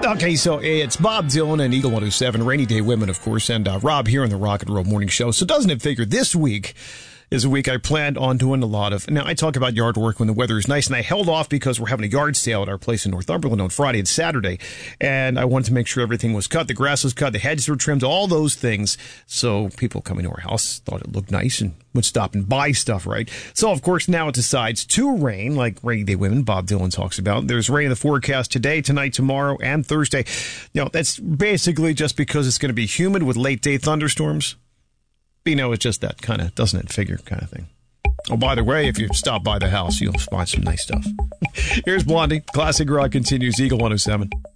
Okay, so it's Bob Dylan and Eagle 107, Rainy Day Women, of course, and Rob here on the Rock and Roll Morning Show. So doesn't it figure this week is a week I planned on doing a lot of. Now, I talk about yard work when the weather is nice, and I held off because we're having a yard sale at our place in Northumberland on Friday and Saturday, and I wanted to make sure everything was cut, the grass was cut, the hedges were trimmed, all those things, so people coming to our house thought it looked nice and would stop and buy stuff, right? So, of course, now it decides to rain, like Rainy Day Women, Bob Dylan talks about. There's rain in the forecast today, tonight, tomorrow, and Thursday. You know, that's basically just because it's going to be humid with late-day thunderstorms. You know, it's just that kind of, doesn't it figure kind of thing. Oh, by the way, if you stop by the house, you'll find some nice stuff. Here's Blondie. Classic Rock continues, Eagle 107.